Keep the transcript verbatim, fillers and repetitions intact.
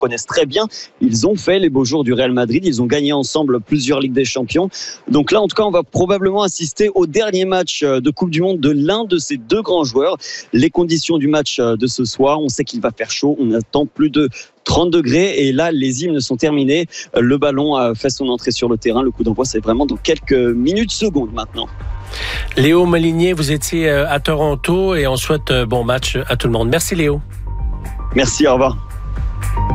connaissent très bien. Ils ont fait les beaux jours du Real Madrid. Ils ont gagné ensemble plusieurs Ligues des Champions. Donc là, en tout cas, on va probablement assister au dernier match de Coupe du Monde de l'un de ces deux grands joueurs. Les conditions du match de ce soir, on sait qu'il va faire chaud. On attend plus de trente degrés et là les hymnes sont terminés, le ballon a fait son entrée sur le terrain, le coup d'envoi c'est vraiment dans quelques minutes secondes maintenant. Léo Molinier, vous étiez à Toronto et on souhaite bon match à tout le monde. Merci Léo. Merci, au revoir.